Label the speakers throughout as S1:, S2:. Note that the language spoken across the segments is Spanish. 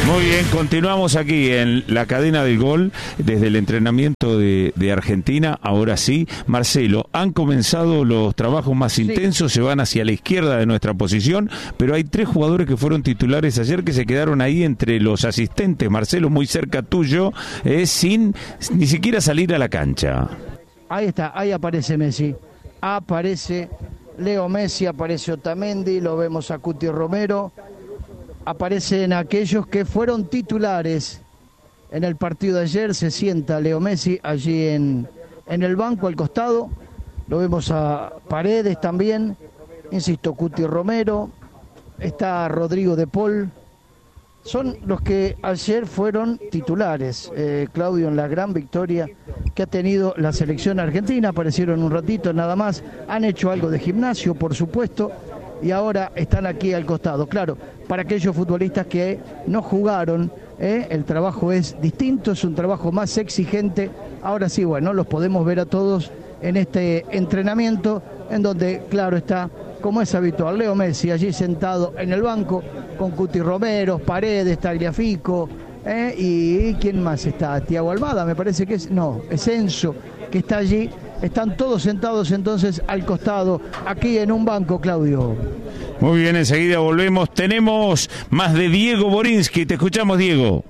S1: Muy bien, continuamos aquí en la cadena del gol desde el entrenamiento de Argentina. Ahora sí, Marcelo, han comenzado los trabajos más intensos, se van hacia la izquierda de nuestra posición, pero hay 3 jugadores que fueron titulares ayer que se quedaron ahí entre los asistentes, Marcelo, muy cerca tuyo, sin ni siquiera salir a la cancha.
S2: Ahí está, ahí aparece Messi, aparece Leo Messi, aparece Otamendi, lo vemos a Cuti Romero. Aparecen aquellos que fueron titulares en el partido de ayer. Se sienta Leo Messi allí en el banco al costado. Lo vemos a Paredes también. Insisto, Cuti Romero. Está Rodrigo de Paul. Son los que ayer fueron titulares. Claudio, en la gran victoria que ha tenido la selección argentina. Aparecieron un ratito nada más. Han hecho algo de gimnasio, por supuesto. Y ahora están aquí al costado. Claro, para aquellos futbolistas que no jugaron, el trabajo es distinto, es un trabajo más exigente. Ahora sí, bueno, los podemos ver a todos en este entrenamiento, en donde, claro está, como es habitual, Leo Messi allí sentado en el banco, con Cuti Romero, Paredes, Tagliafico, y ¿quién más está? Thiago Almada, me parece que es, no, es Enzo, que está allí. Están todos sentados entonces al costado, aquí en un banco, Claudio.
S1: Muy bien, enseguida volvemos. Tenemos más de Diego Borinsky. Te escuchamos, Diego.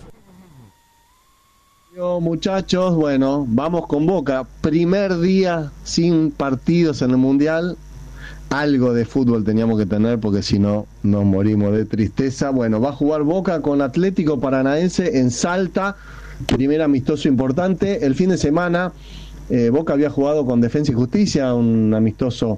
S3: Muchachos, bueno, vamos con Boca. Primer día sin partidos en el Mundial. Algo de fútbol teníamos que tener porque si no nos morimos de tristeza. Bueno, va a jugar Boca con Atlético Paranaense en Salta. Primer amistoso importante. El fin de semana Boca había jugado con Defensa y Justicia, un amistoso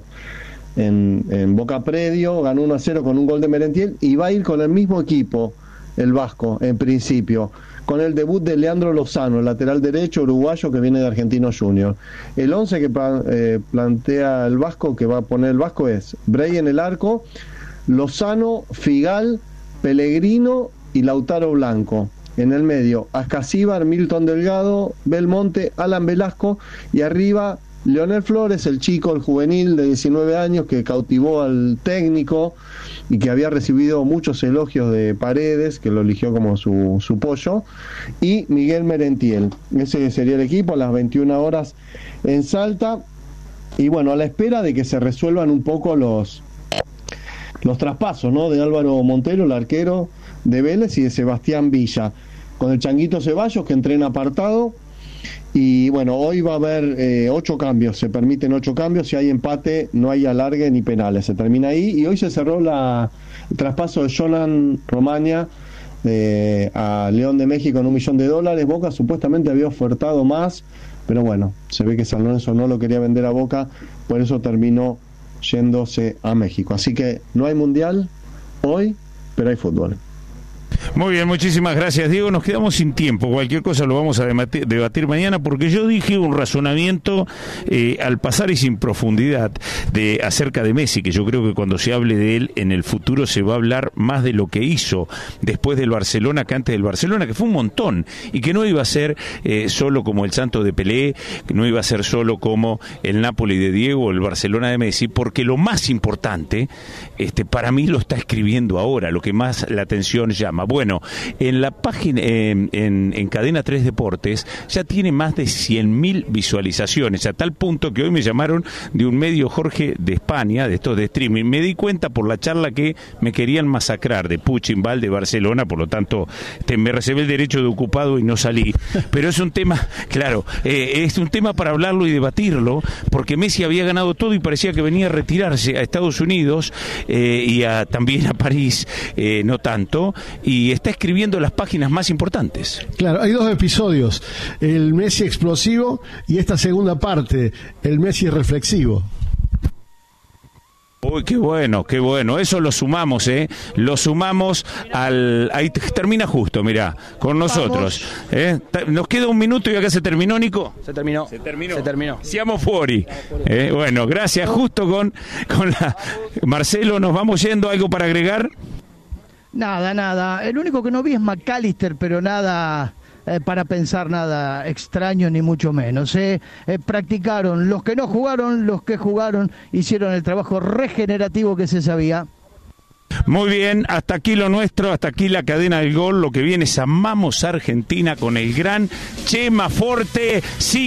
S3: en Boca Predio, ganó 1-0 con un gol de Merentiel y va a ir con el mismo equipo, el Vasco, en principio, con el debut de Leandro Lozano, el lateral derecho uruguayo que viene de Argentinos Juniors. El 11 que plantea el Vasco, que va a poner el Vasco, es Brey en el arco, Lozano, Figal, Pellegrino y Lautaro Blanco. En el medio, Ascasíbar, Milton Delgado, Belmonte, Alan Velasco y arriba Leonel Flores, el chico, el juvenil de 19 años que cautivó al técnico y que había recibido muchos elogios de Paredes, que lo eligió como su pollo, y Miguel Merentiel. Ese sería el equipo a las 21 horas en Salta. Y bueno, a la espera de que se resuelvan un poco los traspasos, ¿no? De Álvaro Montero, el arquero de Vélez, y de Sebastián Villa, con el Changuito Ceballos que entrena apartado. Y bueno, hoy va a haber 8 cambios, se permiten 8 cambios, si hay empate no hay alargue ni penales, se termina ahí. Y hoy se cerró el traspaso de Jonan Romaña a León de México en $1 millón. Boca supuestamente había ofertado más, pero bueno, se ve que San Lorenzo no lo quería vender a Boca, por eso terminó yéndose a México. Así que no hay mundial hoy, pero hay fútbol.
S1: Muy bien, muchísimas gracias, Diego. Nos quedamos sin tiempo, cualquier cosa lo vamos a debatir mañana, porque yo dije un razonamiento al pasar y sin profundidad acerca de Messi, que yo creo que cuando se hable de él en el futuro se va a hablar más de lo que hizo después del Barcelona que antes del Barcelona, que fue un montón, y que no iba a ser solo como el Santos de Pelé, que no iba a ser solo como el Napoli de Diego o el Barcelona de Messi, porque lo más importante para mí lo está escribiendo ahora, lo que más la atención llama. Bueno, en la página, en Cadena 3 Deportes, ya tiene más de 100.000 visualizaciones, a tal punto que hoy me llamaron de un medio, Jorge, de España, de estos de streaming. Me di cuenta por la charla que me querían masacrar de Puchimbal de Barcelona, por lo tanto me reservé el derecho de ocupado y no salí. Pero es un tema, claro, es un tema para hablarlo y debatirlo, porque Messi había ganado todo y parecía que venía a retirarse a Estados Unidos y también a París, no tanto, y está escribiendo las páginas más importantes. Claro, hay 2 episodios, el Messi explosivo y esta segunda parte, el Messi reflexivo. Uy, qué bueno, eso lo sumamos, lo sumamos ahí termina justo, mirá, con nosotros, nos queda 1 minuto y acá se terminó, Nico. Se terminó. Siamo fuori. Bueno, gracias, justo con Marcelo, nos vamos yendo. ¿Algo para agregar?
S2: Nada. El único que no vi es McAllister, pero nada para pensar, nada extraño ni mucho menos. Practicaron los que no jugaron, los que jugaron hicieron el trabajo regenerativo que se sabía.
S1: Muy bien, hasta aquí lo nuestro, hasta aquí la cadena del gol. Lo que viene es Amamos Argentina con el gran Chema Forte. Sí.